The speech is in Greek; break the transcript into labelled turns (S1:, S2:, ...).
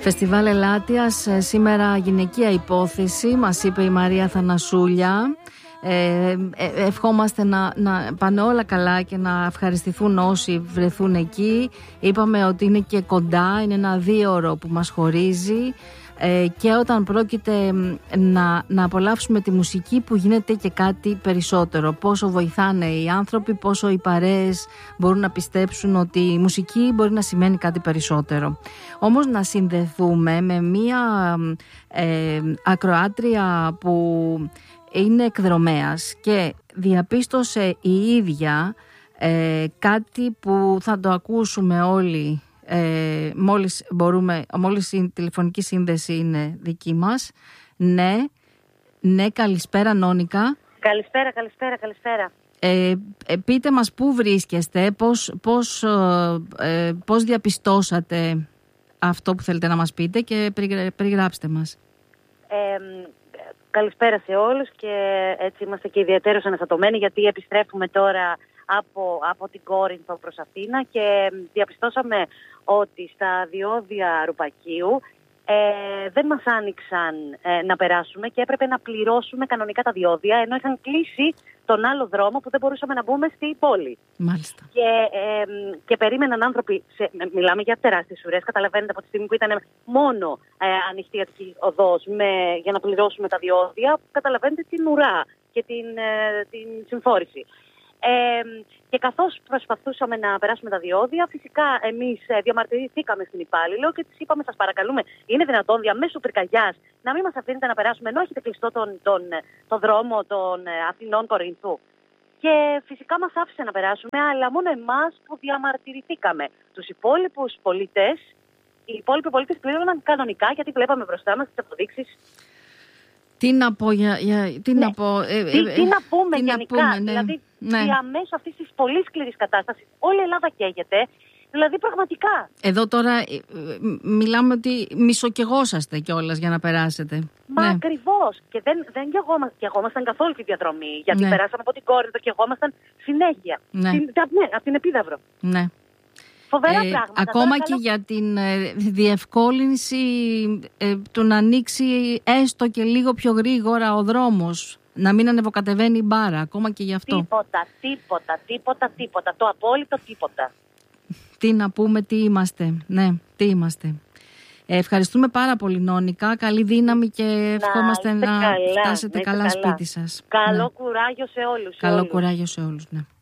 S1: Φεστιβάλ Ελάττιας, σήμερα γυναικεία υπόθεση, μας είπε η Μαρία Θανασούλια. Ευχόμαστε να πάνε όλα καλά και να ευχαριστηθούν όσοι βρεθούν εκεί. Είπαμε ότι είναι και κοντά, είναι ένα 2ωρο που μας χωρίζει, και όταν πρόκειται να απολαύσουμε τη μουσική που γίνεται και κάτι περισσότερο. Πόσο βοηθάνε οι άνθρωποι, πόσο οι παρέες μπορούν να πιστέψουν ότι η μουσική μπορεί να σημαίνει κάτι περισσότερο. Όμως να συνδεθούμε με μία ακροάτρια που είναι εκδρομέας και διαπίστωσε η ίδια κάτι που θα το ακούσουμε όλοι μόλις η τηλεφωνική σύνδεση είναι δική μας. Ναι, καλησπέρα Νόνικα.
S2: Καλησπέρα.
S1: Πείτε μας πού βρίσκεστε, πώς διαπιστώσατε αυτό που θέλετε να μας πείτε και περιγράψτε μας.
S2: Καλησπέρα σε όλους, και έτσι είμαστε και ιδιαίτερως αναστατωμένοι, γιατί επιστρέφουμε τώρα από την Κόρινθο προς Αθήνα και διαπιστώσαμε ότι στα διόδια Ρουπακίου δεν μας άνοιξαν να περάσουμε και έπρεπε να πληρώσουμε κανονικά τα διόδια, ενώ είχαν κλείσει τον άλλο δρόμο που δεν μπορούσαμε να μπούμε στη πόλη.
S1: Μάλιστα.
S2: Και περίμεναν άνθρωποι, μιλάμε για τεράστιες ουρές, καταλαβαίνετε, από τη στιγμή που ήταν μόνο ανοιχτή Αττική οδός για να πληρώσουμε τα διόδια, καταλαβαίνετε την ουρά και την συμφόρηση. Και καθώς προσπαθούσαμε να περάσουμε τα διόδια, φυσικά εμείς διαμαρτυρηθήκαμε στην υπάλληλο και της είπαμε: σας παρακαλούμε, είναι δυνατόν διαμέσου πυρκαγιάς να μην μας αφήνετε να περάσουμε, ενώ έχετε κλειστό τον δρόμο των Αθηνών Κορινθού? Και φυσικά μας άφησε να περάσουμε, αλλά μόνο εμάς που διαμαρτυρηθήκαμε. Τους υπόλοιπους πολίτες, οι υπόλοιποι πολίτες πλήρωναν κανονικά, γιατί βλέπαμε μπροστά μας τις αποδείξεις.
S1: Τι να πω, τι να πούμε
S2: γενικά, δηλαδή διαμέσου αυτής της πολύ σκληρής κατάστασης όλη η Ελλάδα καίγεται, δηλαδή πραγματικά.
S1: Εδώ τώρα μιλάμε ότι μισοκαιγόσαστε κιόλας για να περάσετε.
S2: Μα ακριβώς, και δεν καιγόμασταν καθόλου τη διαδρομή, γιατί περάσαμε από την Κόρινθο και καιγόμασταν συνέχεια, από την Επίδαυρο.
S1: Ναι.
S2: Φοβερά πράγματα.
S1: Ακόμα και για την διευκόλυνση του να ανοίξει έστω και λίγο πιο γρήγορα ο δρόμος, να μην ανεβοκατεβαίνει η μπάρα, ακόμα και γι' αυτό.
S2: Τίποτα, το απόλυτο τίποτα.
S1: Τι να πούμε, τι είμαστε. Ναι, τι είμαστε. Ευχαριστούμε πάρα πολύ Νόνικα, καλή δύναμη και ευχόμαστε να φτάσετε καλά σπίτι σας.
S2: Καλό κουράγιο σε όλους.
S1: Καλό κουράγιο σε όλους, ναι.